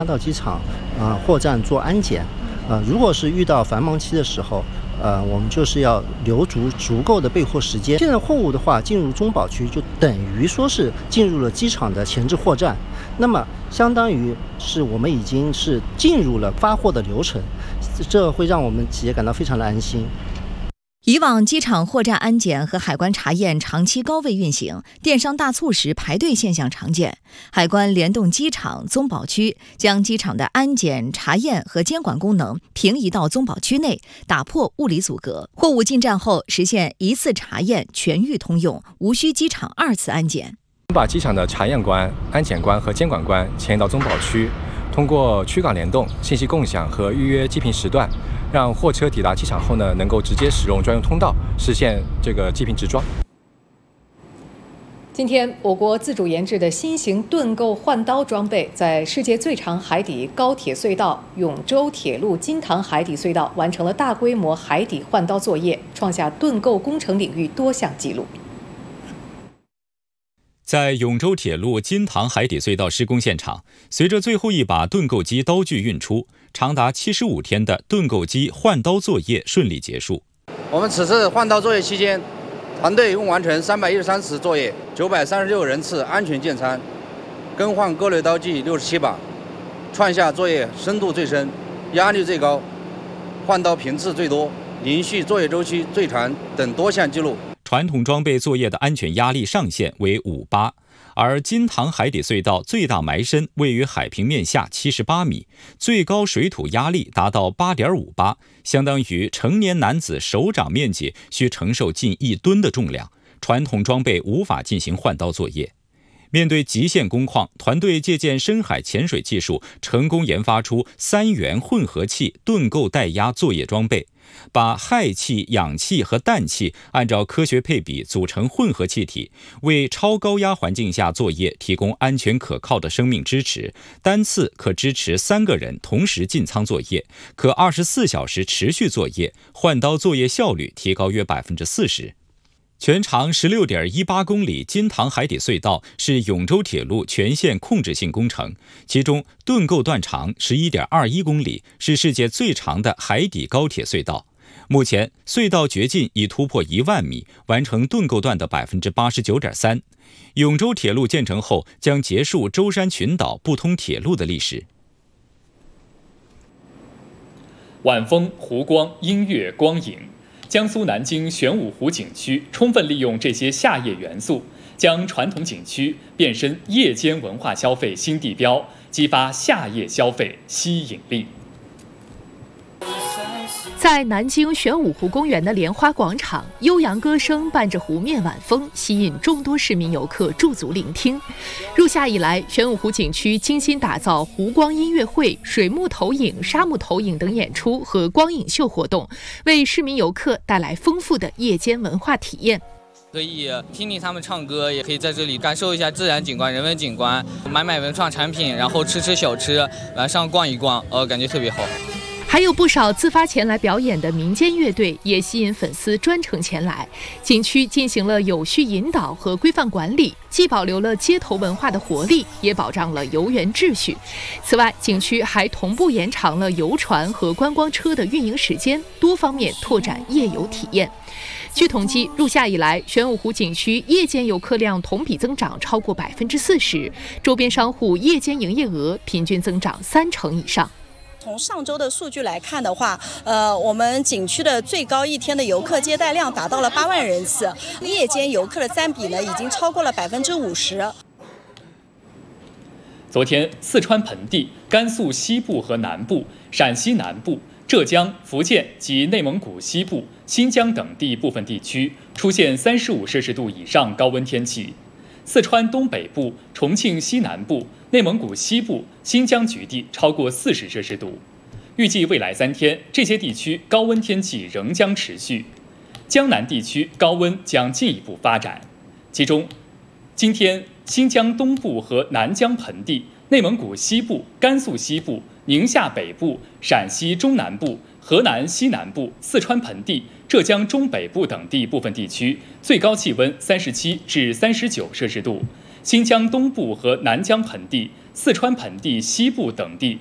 到机场货站做安检。如果是遇到繁忙期的时候，我们就是要留足够的备货时间。现在货物的话进入中保区，就等于说是进入了机场的前置货站，那么相当于是我们已经是进入了发货的流程，这会让我们企业感到非常的安心。 以往机场货站安检和海关查验长期高位运行，电商大促时排队现象常见。海关联动机场、综保区，将机场的安检、查验和监管功能平移到综保区内，打破物理阻隔。货物进站后，实现一次查验全域通用，无需机场2次安检。 我们把机场的查验官、安检官和监管官迁移到综保区，通过区港联动、信息共享和预约机坪时段，让货车抵达机场后呢，能够直接使用专用通道，实现这个机坪直装。 今天，我国自主研制的新型盾构换刀装备在世界最长海底高铁隧道永州铁路金塘海底隧道完成了大规模海底换刀作业，创下盾构工程领域多项纪录。 在永州铁路金塘海底隧道施工现场，随着最后一把盾构机刀具运出，长达75天的盾构机换刀作业顺利结束。 我们此次换刀作业期间，团队共完成313次作业，936人次安全建仓，更换各类刀具67把，创下作业深度最深、压力最高、换刀频次最多、连续作业周期最长等多项纪录。 传统装备作业的安全压力上限为5巴，而金塘海底隧道最大埋深位于海平面下78米，最高水土压力达到8.5巴，相当于成年男子手掌面积需承受近1吨的重量，传统装备无法进行换刀作业。面对极限工况，团队借鉴深海潜水技术，成功研发出3元混合气盾构带压作业装备，把氦气、氧气和氮气按照科学配比组成混合气体，为超高压环境下作业提供安全可靠的生命支持。单次可支持3个人同时进舱作业，可24小时持续作业，换刀作业效率提高约40%。全长16.18公里金塘海底隧道是永州铁路全线控制性工程，其中盾构段长11.21公里，是世界最长的海底高铁隧道。目前隧道掘进已突破1万米，完成盾构段的89.3%。永州铁路建成后，将结束舟山群岛不通铁路的历史。 晚风、湖光、音乐、光影。江苏南京玄武湖景区充分利用这些夏夜元素，将传统景区变身夜间文化消费新地标，激发夏夜消费吸引力。 在南京玄武湖公园的莲花广场，悠扬歌声伴着湖面晚风，吸引众多市民游客驻足聆听。入夏以来，玄武湖景区精心打造湖光音乐会、水幕投影、沙幕投影等演出和光影秀活动，为市民游客带来丰富的夜间文化体验。 可以听听他们唱歌，也可以在这里感受一下自然景观、人文景观，买文创产品，然后吃小吃，晚上逛一逛，感觉特别好。 还有不少自发前来表演的民间乐队也吸引粉丝专程前来。景区进行了有序引导和规范管理，既保留了街头文化的活力，也保障了游园秩序。此外，景区还同步延长了游船和观光车的运营时间，多方面拓展夜游体验。据统计，入夏以来，玄武湖景区夜间游客量同比增长超过40%，周边商户夜间营业额平均增长30%以上。 从上周的数据来看的话，我们景区的最高一天的游客接待量达到了8万人次，夜间游客的占比呢已经超过了50%。 昨天，四川盆地、甘肃西部和南部、陕西南部、浙江、福建及内蒙古西部、新疆等地部分地区出现35摄氏度以上高温天气。四川东北部、重庆西南部、内蒙古西部、新疆局地超过40摄氏度。预计未来3天，这些地区高温天气仍将持续。江南地区高温将进一步发展。其中，今天新疆东部和南疆盆地、内蒙古西部、甘肃西部、宁夏北部、陕西中南部、河南西南部、四川盆地、浙江中北部等地部分地区最高气温37至39摄氏度。新疆东部和南疆盆地、 四川盆地西部等地